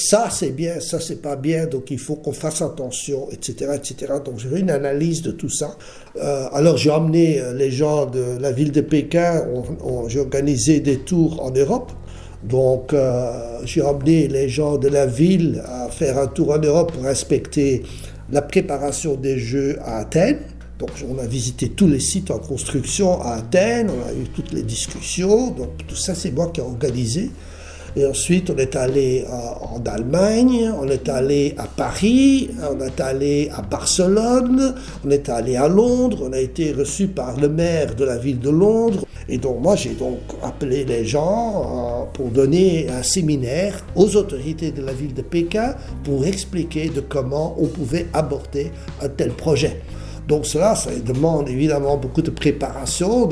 ça c'est bien, ça c'est pas bien, donc il faut qu'on fasse attention, etc., etc. Donc j'ai fait une analyse de tout ça. Alors j'ai emmené les gens de la ville de Pékin, j'ai organisé des tours en Europe. Donc j'ai emmené les gens de la ville à faire un tour en Europe pour inspecter la préparation des Jeux à Athènes. Donc on a visité tous les sites en construction à Athènes, on a eu toutes les discussions, donc tout ça c'est moi qui ai organisé. Et ensuite on est allé en Allemagne, on est allé à Paris, on est allé à Barcelone, on est allé à Londres, on a été reçu par le maire de la ville de Londres. Et donc moi j'ai donc appelé les gens pour donner un séminaire aux autorités de la ville de Pékin pour expliquer de comment on pouvait aborder un tel projet. Donc cela, ça demande évidemment beaucoup de préparation.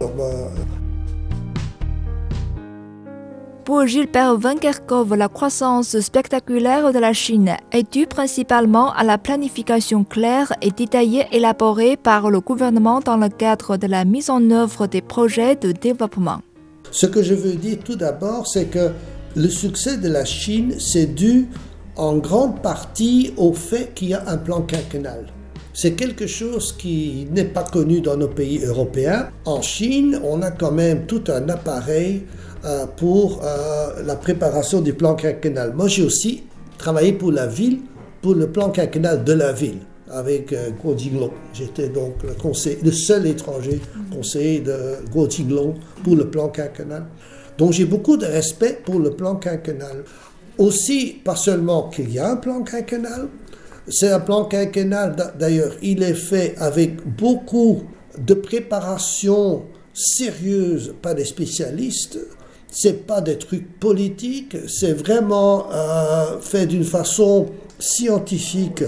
Pour Gilbert Van Kerkhove, la croissance spectaculaire de la Chine est due principalement à la planification claire et détaillée élaborée par le gouvernement dans le cadre de la mise en œuvre des projets de développement. Ce que je veux dire tout d'abord, c'est que le succès de la Chine, c'est dû en grande partie au fait qu'il y a un plan quinquennal. C'est quelque chose qui n'est pas connu dans nos pays européens. En Chine, on a quand même tout un appareil pour la préparation du plan quinquennal. Moi, j'ai aussi travaillé pour la ville, pour le plan quinquennal de la ville, avec Guo Jinglong. J'étais donc le seul étranger conseiller de Guo Jinglong pour le plan quinquennal. Donc j'ai beaucoup de respect pour le plan quinquennal. Aussi, pas seulement qu'il y a un plan quinquennal, c'est un plan quinquennal, d'ailleurs, il est fait avec beaucoup de préparation sérieuse par des spécialistes. C'est pas des trucs politiques, c'est vraiment fait d'une façon scientifique,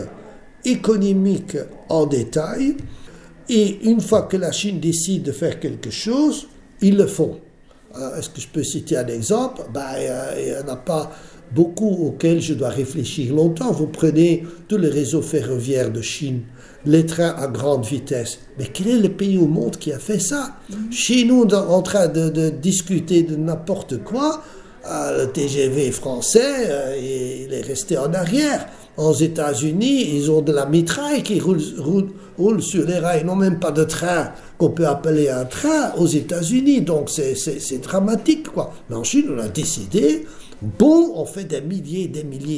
économique en détail. Et une fois que la Chine décide de faire quelque chose, ils le font. Est-ce que je peux citer un exemple? Il n'y en a pas beaucoup auxquels je dois réfléchir longtemps. Vous prenez tout le réseau ferroviaire de Chine, les trains à grande vitesse. Mais quel est le pays au monde qui a fait ça? Chez nous, en train de discuter de n'importe quoi, le TGV français, il est resté en arrière. Aux États-Unis, ils ont de la mitraille qui roule sur les rails. Ils n'ont même pas de train qu'on peut appeler un train aux États-Unis. Donc c'est dramatique, quoi. Mais en Chine, on a décidé, on fait des milliers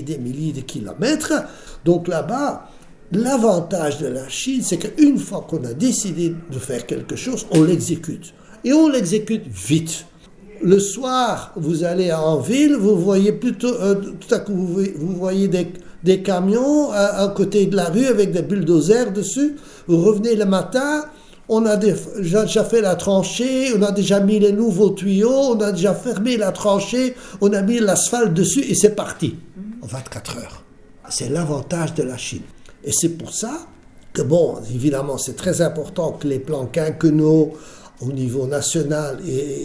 de kilomètres. Donc là-bas, l'avantage de la Chine, c'est qu'une fois qu'on a décidé de faire quelque chose, on l'exécute. Et on l'exécute vite. Le soir, vous allez en ville, vous voyez plutôt, tout à coup, vous voyez des camions à côté de la rue avec des bulldozers dessus. Vous revenez le matin, on a déjà fait la tranchée, on a déjà mis les nouveaux tuyaux, on a déjà fermé la tranchée, on a mis l'asphalte dessus et c'est parti. En 24 heures. C'est l'avantage de la Chine. Et c'est pour ça que, évidemment, c'est très important que les plans quinquennaux au niveau national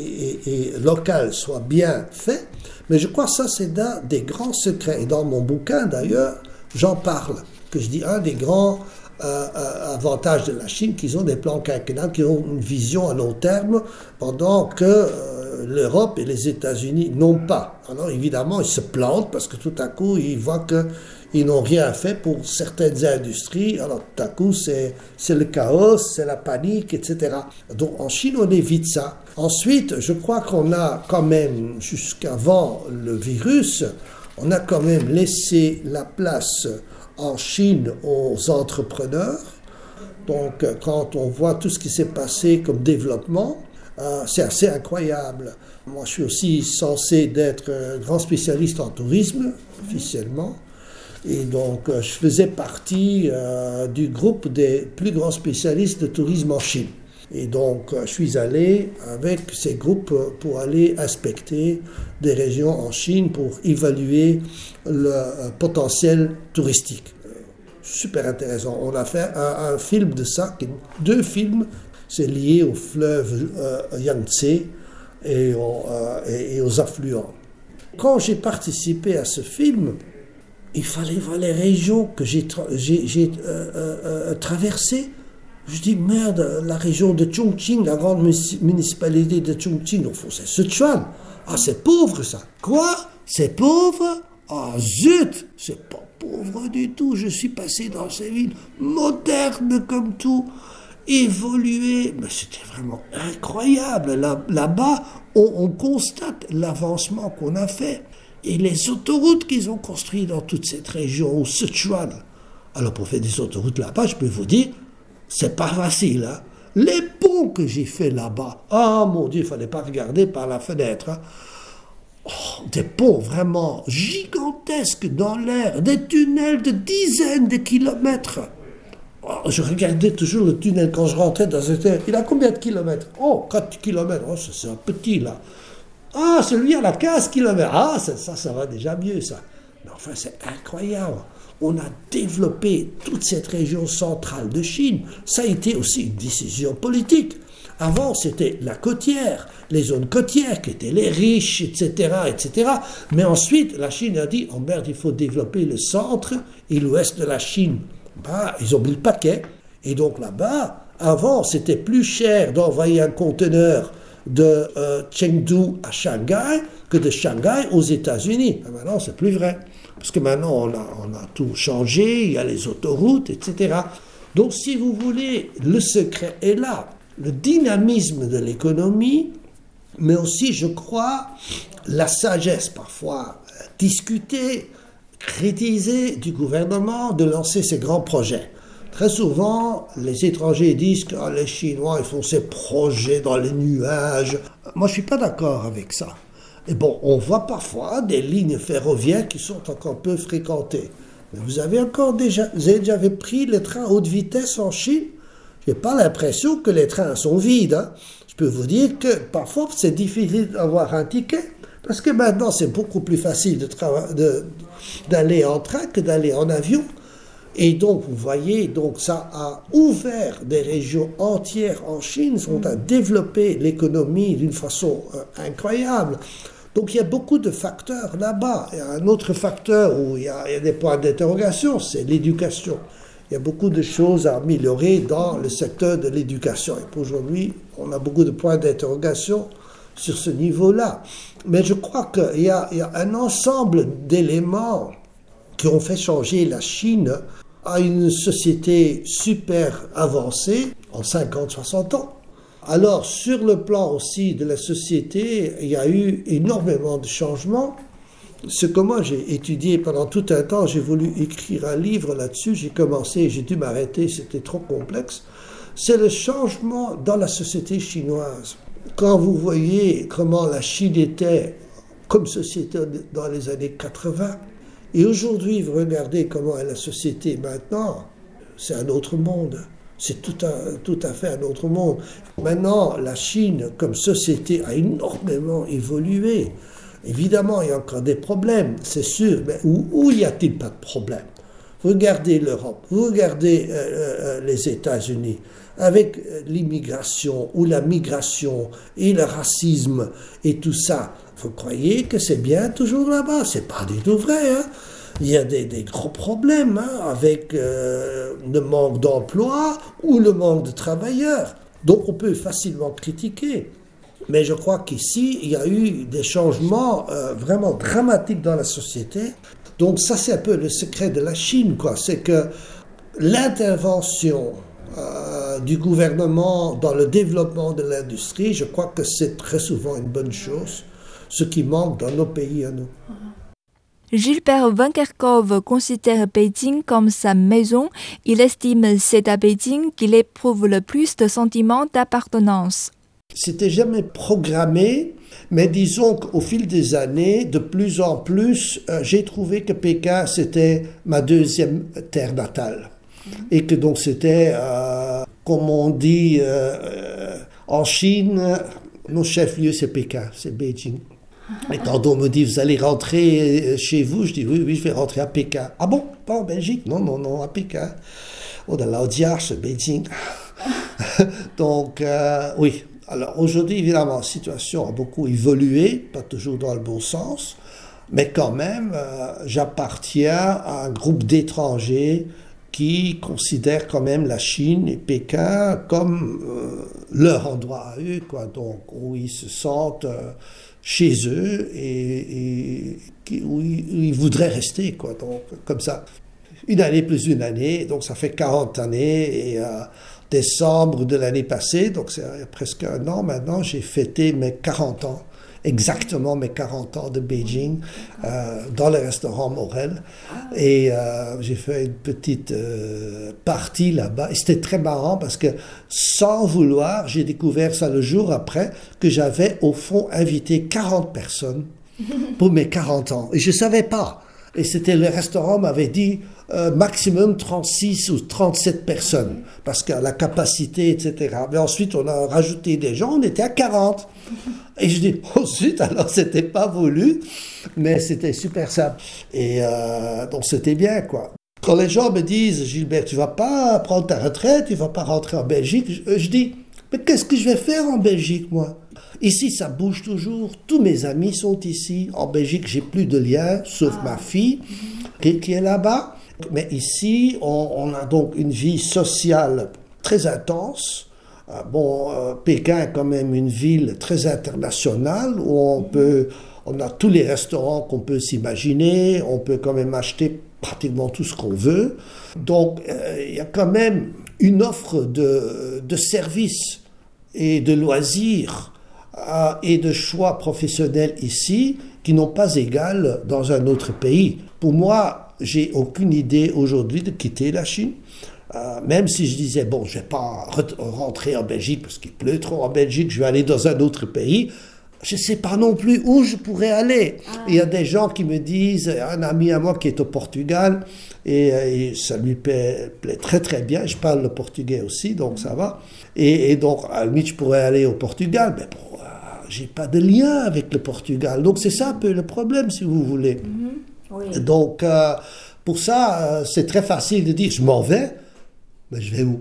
et local soient bien faits. Mais je crois que ça, c'est un des grands secrets. Et dans mon bouquin, d'ailleurs, j'en parle. Que je dis un des grands avantages de la Chine, qu'ils ont des plans quinquennaux, qui ont une vision à long terme, pendant que l'Europe et les États-Unis n'ont pas. Alors évidemment, ils se plantent parce que tout à coup, ils voient qu'ils n'ont rien fait pour certaines industries. Alors tout à coup, c'est le chaos, c'est la panique, etc. Donc en Chine, on évite ça. Ensuite, je crois qu'on a quand même, jusqu'avant le virus, on a quand même laissé la place en Chine aux entrepreneurs. Donc quand on voit tout ce qui s'est passé comme développement, c'est assez incroyable. Moi, je suis aussi censé d'être grand spécialiste en tourisme, officiellement. Et donc, je faisais partie du groupe des plus grands spécialistes de tourisme en Chine. Et donc, je suis allé avec ces groupes pour aller inspecter des régions en Chine pour évaluer le potentiel touristique. Super intéressant. On a fait un film de ça, 2 films. C'est lié au fleuve Yangtze et aux affluents. Quand j'ai participé à ce film, il fallait voir les régions que j'ai traversées. Je dis, merde, la région de Chongqing, la grande municipalité de Chongqing, au fond, c'est Sichuan. Ah, c'est pauvre, ça. Quoi? C'est pauvre? Ah zut, c'est pas pauvre du tout. Je suis passé dans ces villes modernes comme tout, évoluées. Mais c'était vraiment incroyable. Là-bas, on constate l'avancement qu'on a fait. Et les autoroutes qu'ils ont construites dans toute cette région, au Sichuan. Alors pour faire des autoroutes là-bas, je peux vous dire, c'est pas facile. Hein. Les ponts que j'ai fait là-bas, ah mon Dieu, il fallait pas regarder par la fenêtre. Hein. Oh, des ponts vraiment gigantesques dans l'air, des tunnels de dizaines de kilomètres. Oh, je regardais toujours le tunnel quand je rentrais dans un tunnel. Il a combien de kilomètres? Oh, 4 kilomètres. Oh, c'est un petit là. Ah, celui à 15 kilomètres. Ah, ça va déjà mieux ça. Mais enfin, c'est incroyable. On a développé toute cette région centrale de Chine. Ça a été aussi une décision politique. Avant, c'était la côtière, les zones côtières qui étaient les riches, etc., etc. Mais ensuite, la Chine a dit, oh merde, il faut développer le centre et l'ouest de la Chine. Bah, ils ont mis le paquet. Et donc là-bas, avant, c'était plus cher d'envoyer un conteneur de Chengdu à Shanghai que de Shanghai aux États-Unis. Et maintenant, c'est plus vrai. Parce que maintenant, on a tout changé, il y a les autoroutes, etc. Donc, si vous voulez, le secret est là. Le dynamisme de l'économie, mais aussi, je crois, la sagesse parfois discutée, critisée du gouvernement de lancer ces grands projets. Très souvent, les étrangers disent que les Chinois ils font ces projets dans les nuages. Moi, je ne suis pas d'accord avec ça. Et bon, on voit parfois des lignes ferroviaires qui sont encore peu fréquentées. Mais vous avez déjà pris les trains à haute vitesse en Chine? Je n'ai pas l'impression que les trains sont vides. Hein. Je peux vous dire que parfois c'est difficile d'avoir un ticket, parce que maintenant c'est beaucoup plus facile d'aller en train que d'aller en avion. Et donc vous voyez, donc ça a ouvert des régions entières en Chine, on a développé l'économie d'une façon incroyable. Donc il y a beaucoup de facteurs là-bas. Il y a un autre facteur où il y a des points d'interrogation, c'est l'éducation. Il y a beaucoup de choses à améliorer dans le secteur de l'éducation. Et pour aujourd'hui, on a beaucoup de points d'interrogation sur ce niveau-là. Mais je crois qu'il y a un ensemble d'éléments qui ont fait changer la Chine à une société super avancée en 50-60 ans. Alors, sur le plan aussi de la société, il y a eu énormément de changements. Ce que moi j'ai étudié pendant tout un temps, j'ai voulu écrire un livre là-dessus, j'ai commencé, j'ai dû m'arrêter, c'était trop complexe. C'est le changement dans la société chinoise. Quand vous voyez comment la Chine était comme société dans les années 80, et aujourd'hui vous regardez comment est la société maintenant, c'est un autre monde. C'est tout à fait un autre monde. Maintenant, la Chine comme société a énormément évolué. Évidemment, il y a encore des problèmes, c'est sûr, mais où y a-t-il pas de problème? Regardez l'Europe, regardez les États-Unis, avec l'immigration ou la migration et le racisme et tout ça. Vous croyez que c'est bien toujours là-bas? C'est pas du tout vrai, hein? Il y a des gros problèmes hein, avec le manque d'emploi ou le manque de travailleurs. Donc on peut facilement critiquer. Mais je crois qu'ici, il y a eu des changements vraiment dramatiques dans la société. Donc ça, c'est un peu le secret de la Chine, quoi. C'est que l'intervention du gouvernement dans le développement de l'industrie, je crois que c'est très souvent une bonne chose, ce qui manque dans nos pays à nous. Gilbert Van Kerkhove considère Beijing comme sa maison. Il estime c'est à Beijing qu'il éprouve le plus de sentiments d'appartenance. C'était jamais programmé, mais disons qu'au fil des années, de plus en plus, j'ai trouvé que Pékin, c'était ma deuxième terre natale. Et que donc c'était, comme on dit en Chine, nos chefs-lieux, c'est Pékin, c'est Beijing. Et quand on me dit, vous allez rentrer chez vous, je dis, oui, je vais rentrer à Pékin. Ah bon, pas en Belgique? Non, à Pékin. Oh, dans l'Audiard, c'est Beijing. Donc, oui. Alors aujourd'hui, évidemment, la situation a beaucoup évolué, pas toujours dans le bon sens, mais quand même, j'appartiens à un groupe d'étrangers qui considèrent quand même la Chine et Pékin comme leur endroit à eux, quoi. Donc où ils se sentent chez eux où ils voudraient rester, quoi. Donc, comme ça. Une année plus une année, donc ça fait 40 années. Et décembre de l'année passée, donc c'est presque un an maintenant, j'ai fêté mes 40 ans. Exactement mes 40 ans de Beijing dans le restaurant Morel. Et j'ai fait une petite partie là-bas. Et c'était très marrant parce que sans vouloir, j'ai découvert ça le jour après que j'avais au fond invité 40 personnes pour mes 40 ans. Et je ne savais pas. Et c'était le restaurant m'avait dit maximum 36 ou 37 personnes parce que la capacité, etc. Mais ensuite, on a rajouté des gens, on était à 40. Et je dis, oh zut, alors c'était pas voulu, mais c'était super simple. Et donc c'était bien, quoi. Quand les gens me disent, Gilbert, tu vas pas prendre ta retraite, tu vas pas rentrer en Belgique, je dis, mais qu'est-ce que je vais faire en Belgique, moi? Ici, ça bouge toujours. Tous mes amis sont ici. En Belgique, j'ai plus de liens, sauf ma fille qui est là-bas. Mais ici, on a donc une vie sociale très intense. Pékin est quand même une ville très internationale où on a tous les restaurants qu'on peut s'imaginer. On peut quand même acheter pratiquement tout ce qu'on veut. Donc, il y a quand même une offre de services et de loisirs et de choix professionnels ici qui n'ont pas égal dans un autre pays. Pour moi, j'ai aucune idée aujourd'hui de quitter la Chine. Même si je disais, bon, je ne vais pas rentrer en Belgique parce qu'il pleut trop en Belgique, je vais aller dans un autre pays. Je ne sais pas non plus où je pourrais aller. Il y a des gens qui me disent, un ami à moi qui est au Portugal, et ça lui plaît très très bien, je parle le portugais aussi, donc ça va. Et donc, à la limite, je pourrais aller au Portugal, mais bon, je n'ai pas de lien avec le Portugal. Donc c'est ça un peu le problème, si vous voulez. Oui. Donc, pour ça, c'est très facile de dire, je m'en vais, mais je vais où?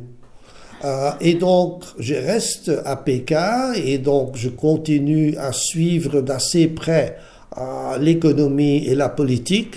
Et donc, je reste à Pékin et donc je continue à suivre d'assez près l'économie et la politique.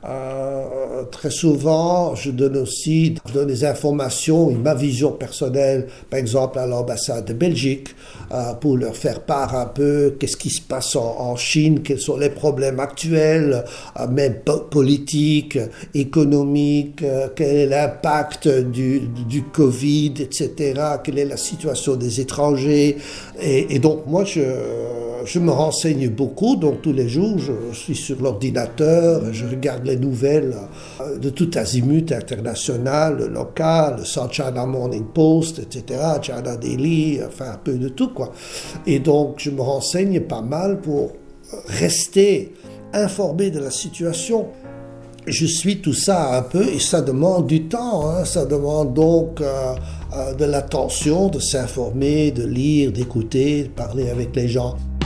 Très souvent, je donne des informations et ma vision personnelle, par exemple à l'ambassade de Belgique, pour leur faire part un peu qu'est-ce qui se passe en Chine, quels sont les problèmes actuels, même politiques, économiques, quel est l'impact du Covid, etc., quelle est la situation des étrangers. Et donc, moi, je me renseigne beaucoup, donc tous les jours, je suis sur l'ordinateur, je regarde les nouvelles de tout azimut international, local, South China Morning Post, etc., China Daily, enfin un peu de tout, quoi. Et donc, je me renseigne pas mal pour rester informé de la situation. Je suis tout ça un peu et ça demande du temps, hein. Ça demande donc de l'attention, de s'informer, de lire, d'écouter, de parler avec les gens.